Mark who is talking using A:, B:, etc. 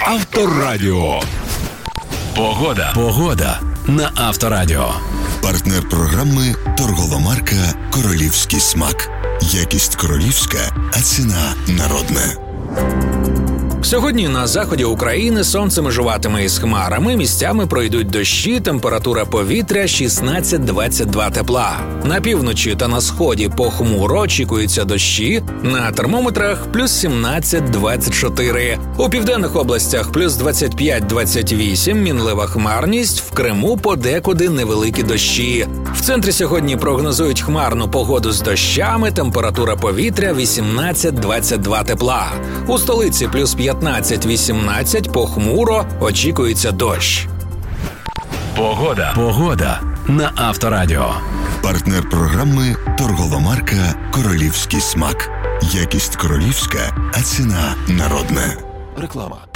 A: Авторадіо. Погода на Авторадіо.
B: Партнер програми торгова марка «Королівський смак». Якість королівська, а ціна народна.
C: Сьогодні на заході України сонце межуватиме із хмарами, місцями пройдуть дощі, температура повітря 16-22 тепла. На півночі та на сході похмуро очікуються дощі, на термометрах плюс 17-24. У південних областях плюс 25-28, мінлива хмарність, в Криму подекуди невеликі дощі. В центрі сьогодні прогнозують хмарну погоду з дощами, температура повітря 18-22 тепла. У столиці плюс 15-18, похмуро, очікується дощ.
A: Погода на Авторадіо.
B: Партнер програми торгова марка «Королівський смак». Якість королівська, а ціна народна.
A: Реклама.